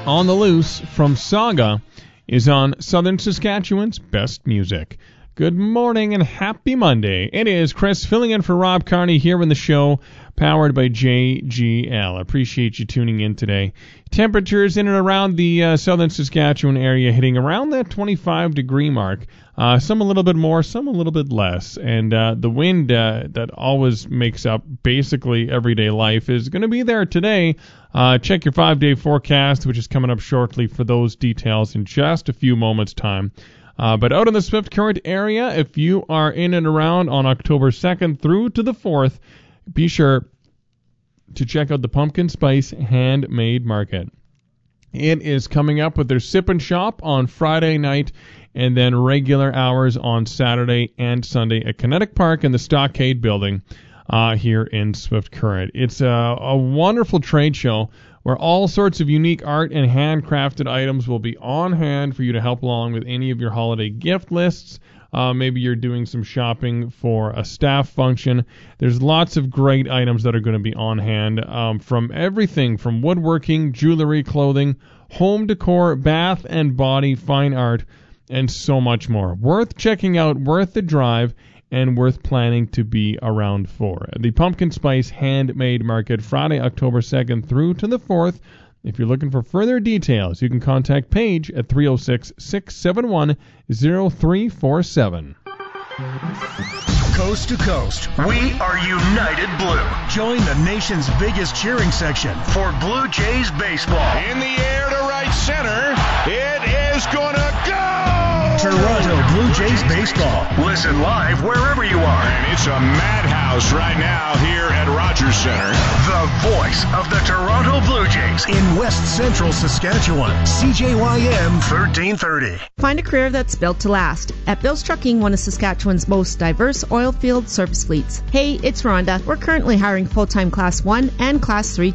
On the Loose from Saga is on Southern Saskatchewan's Best Music. Good morning and happy Monday. It is Chris filling in for Rob Carney here in the show, powered by JGL. Appreciate you tuning in today. Temperatures in and around the Southern Saskatchewan area hitting around that 25-degree mark. Some a little bit more, some a little bit less. And the wind that always makes up basically everyday life is going to be there today. Check your 5-day forecast, which is coming up shortly for those details in just a few moments' time. But out in the Swift Current area, if you are in and around on October 2nd through to the 4th, be sure to check out the Pumpkin Spice Handmade Market. It is coming up with their Sip and Shop on Friday night and then regular hours on Saturday and Sunday at Kinetic Park in the Stockade Building here in Swift Current. It's a wonderful trade show where all sorts of unique art and handcrafted items will be on hand for you to help along with any of your holiday gift lists. Maybe you're doing some shopping for a staff function. There's lots of great items that are going to be on hand, from everything from woodworking, jewelry, clothing, home decor, bath and body, fine art, and so much more. Worth checking out, worth the drive, and worth planning to be around for. The Pumpkin Spice Handmade Market, Friday, October 2nd through to the 4th. If you're looking for further details, you can contact Paige at 306-671-0347. Coast to coast, we are United Blue. Join the nation's biggest cheering section for Blue Jays baseball. In the air to right center, it is going to go! Toronto Blue Jays baseball. Listen live wherever you are. And it's a madhouse right now here at Rogers Center. The voice of the Toronto Blue Jays in West Central Saskatchewan. CJYM 1330. Find a career that's built to last at Bill's Trucking, one of Saskatchewan's most diverse oil field service fleets. Hey, it's Rhonda. We're currently hiring full-time Class 1 and Class 3